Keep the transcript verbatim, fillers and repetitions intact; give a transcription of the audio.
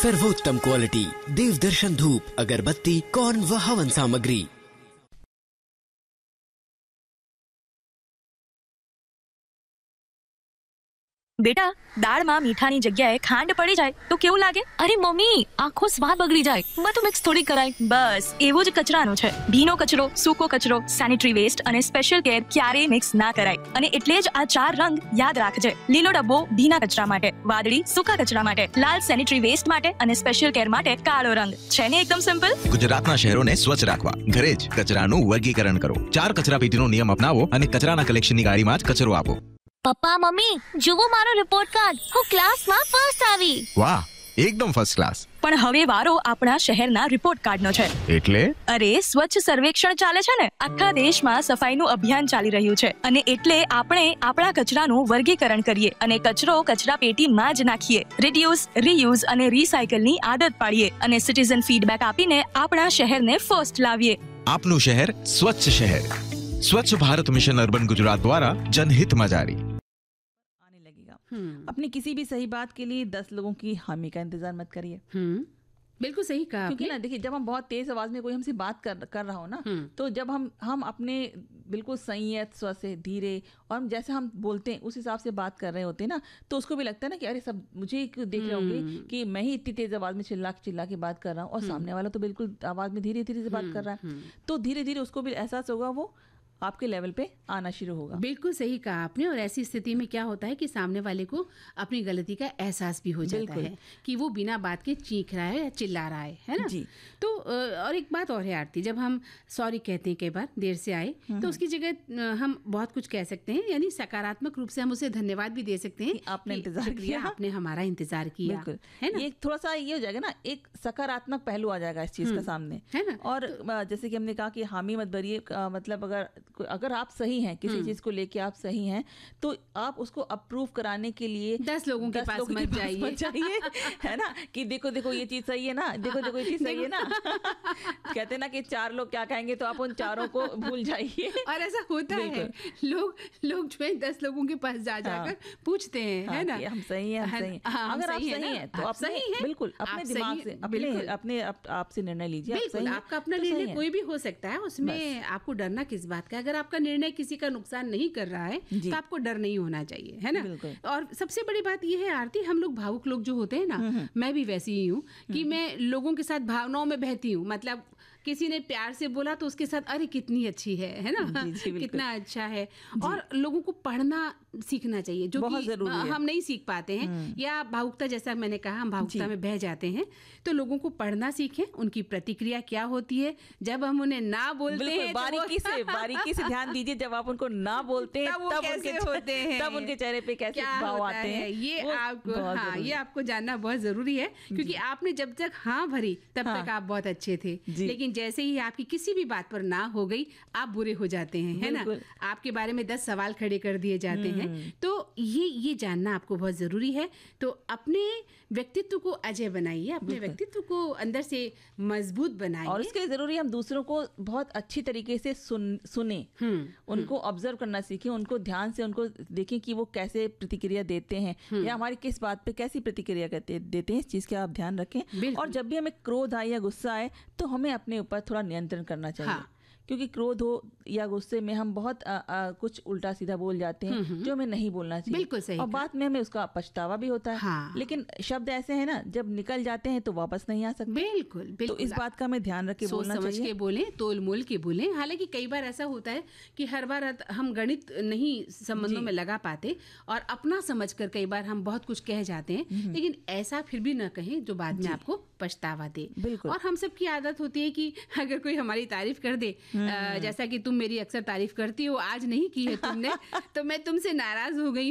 सर्वोत्तम क्वालिटी देवदर्शन धूप, अगरबत्ती, कॉर्न व हवन सामग्री। બેટા, દાળમાં મીઠાની જગ્યાએ ખાંડ પડી જાય તો કેવું લાગે? અરે મમ્મી, આખો સ્વાદ બગડી જાય. બધું મિક્સ થોડી કરાય. બસ એવો જ કચરાનો છે. ભીનો કચરો, સૂકો કચરો, સેનિટરી વેસ્ટ અને સ્પેશિયલ કેર ક્યારેય મિક્સ ના કરાય. અને એટલે જ આ ચાર રંગ યાદ રાખજે. લીલો ડબ્બો ભીના કચરા માટે, વાદળી સૂકા કચરા માટે, લાલ સેનિટરી વેસ્ટ માટે અને સ્પેશિયલ કેર માટે કાળો રંગ. છે ને એકદમ સિમ્પલ? ગુજરાતના શહેરોને સ્વચ્છ રાખવા ઘરે જ કચરાનું વર્ગીકરણ કરો. ચાર કચરાપેટીનો નિયમ અપનાવો અને કચરાના કલેક્શનની ગાડીમાં જ કચરો આપો. પપ્પા મમ્મી, જુઓ મારો રિપોર્ટ કાર્ડ. હું ક્લાસમાં ફર્સ્ટ આવી. વાહ, એકદમ ફર્સ્ટ ક્લાસ. પણ હવે વારો આપણા શહેરના રિપોર્ટ કાર્ડનો છે. એટલે અરે સ્વચ્છ સર્વેક્ષણ ચાલે છે ને. આખા દેશમાં સફાઈનું અભિયાન ચાલી રહ્યું છે અને એટલે આપણે આપણા કચરાનું વર્ગીકરણ કરીએ અને કચરો કચરા પેટીમાં જ નાખીએ. રિડ્યુસ, રીયુઝ અને રીસાયકલની આદત પાડીએ અને સિટીઝન ફીડબેક આપીને આપણા શહેરને ફર્સ્ટ લાવીએ. આપનું શહેર સ્વચ્છ શહેર. स्वच्छ भारत मिशन अर्बन गुजरात द्वारा जनहित में जारी. आने लगेगा. अपनी किसी भी सही बात के लिए दस लोगों की हामी का इंतजार मत करिए. बिल्कुल सही कहा. क्योंकि ना देखिए, जब हम बहुत तेज आवाज में कोई हमसे बात कर कर रहा हो ना, तो जब हम हम अपने बिल्कुल संयत स्वर से धीरे और हम जैसे हम बोलते हैं उस हिसाब से बात कर रहे होते हैं ना, तो उसको भी लगता है ना कि अरे सब मुझे देख रहे होंगे कि मैं ही इतनी तेज आवाज में चिल्ला चिल्ला के बात कर रहा हूँ और सामने वाला तो बिल्कुल आवाज में धीरे धीरे से बात कर रहा है. तो धीरे धीरे उसको भी एहसास होगा, वो आपके लेवल पे आना शुरू होगा. बिल्कुल सही कहा आपने. और ऐसी स्थिति में क्या होता है कि सामने वाले को अपनी गलती का एहसास भी हो जाता है कि वो बिना बात के चीख रहा है या चिल्ला रहा है, है ना जी. तो और एक बात और है आरती, जब हम सॉरी कहते हैं कई बार देर से आए, तो उसकी जगह हम बहुत कुछ कह सकते हैं. यानी सकारात्मक रूप से हम उसे धन्यवाद भी दे सकते हैं. आपने इंतजार किया, आपने हमारा इंतजार किया, है ना. ये थोड़ा सा ये हो जाएगा ना, एक सकारात्मक पहलू आ जाएगा इस चीज का सामने, है ना. और जैसे कि हमने कहा कि हामी मत भरिए, मतलब अगर अगर आप सही हैं किसी चीज को लेके, आप सही हैं, तो आप उसको अप्रूव कराने के लिए दस लोगों के पास मत जाइए, है ना, कि देखो देखो ये चीज सही है ना, देखो देखो ये चीज सही है ना. कहते हैं ना कि चार लोग क्या कहेंगे, तो आप उन चारों को भूल जाइए. और ऐसा होता है, लोग लोग जो है दस लोगों के पास जा जाकर पूछते हैं, है ना, हम सही हैं, हम सही हैं. अगर आप सही हैं तो आप सही हैं, बिल्कुल अपने दिमाग से अपने अपने आपसे निर्णय लीजिए. बिल्कुल आपका अपना निर्णय कोई भी हो सकता है, उसमें आपको डरना किस बात का. अगर आपका निर्णय किसी का नुकसान नहीं कर रहा है तो आपको डर नहीं होना चाहिए, है ना. और सबसे बड़ी बात यह है आरती, हम लोग भावुक लोग जो होते हैं ना, मैं भी वैसी ही हूँ कि मैं लोगों के साथ भावनाओं में बहती हूँ. मतलब किसी ने प्यार से बोला तो उसके साथ अरे कितनी अच्छी है, है ना, कितना अच्छा है. और लोगों को पढ़ना सीखना चाहिए, जो बहुत जरूरी है. हम नहीं सीख पाते हैं, या भावुकता, जैसा मैंने कहा, हम भावुकता में बह जाते हैं. तो लोगों को पढ़ना सीखें, उनकी प्रतिक्रिया क्या होती है जब हम उन्हें ना बोलते हैं. बारीकी से बारीकी से ध्यान दीजिए, जब आप उनको ना बोलते हैं तब उनके होते हैं, तब उनके चेहरे पे कैसे भाव आते हैं, ये आपको हाँ ये आपको जानना बहुत जरूरी है. क्योंकि आपने जब तक हाँ भरी तब तक आप बहुत अच्छे थे, लेकिन जैसे ही आपकी किसी भी बात पर ना हो गई, आप बुरे हो जाते हैं, है ना. आपके बारे में दस सवाल खड़े कर दिए जाते हैं. तो ये ये जानना आपको बहुत जरूरी है. तो अपने व्यक्तित्व को अजय बनाइए, अपने व्यक्तित्व को अंदर से मजबूत बनाइए. और उसके लिए जरूरी है हम दूसरों को बहुत अच्छी तरीके से सुन सुने, उनको ऑब्जर्व करना सीखें, उनको ध्यान से उनको देखें कि वो कैसे प्रतिक्रिया देते हैं या हमारी किस बात पे कैसी प्रतिक्रिया करते देते हैं. इस चीज का आप ध्यान रखें. और जब भी हमें क्रोध आए या गुस्सा आए, तो हमें अपने ऊपर थोड़ा नियंत्रण करना चाहिए. हाँ. क्योंकि क्रोध हो या गुस्से में हम बहुत आ, आ, कुछ उल्टा सीधा बोल जाते हैं जो हमें नहीं बोलना चाहिए. बिल्कुल सही. और बाद में हमें उसका पछतावा भी होता है. हाँ. लेकिन शब्द ऐसे हैं ना, जब निकल जाते हैं तो वापस नहीं आ सकते. बिल्कुल, बिल्कुल. तो इस बात का हमें ध्यान रख के बोलना चाहिए, सोच समझ के बोलें, तोल मोल के बोलें. हालांकि कई बार ऐसा होता है कि हर बार हम गणित नहीं संबंधों में लगा पाते और अपना समझ कर कई बार हम बहुत कुछ कह जाते हैं, लेकिन ऐसा फिर भी न कहें जो बाद में आपको पछतावा दे. और हम सब की आदत होती है कि अगर कोई हमारी तारीफ कर दे, जैसा कि तुम मेरी अक्सर तारीफ करती हो, आज नहीं की है तुमने, तो मैं तुमसे नाराज हो गई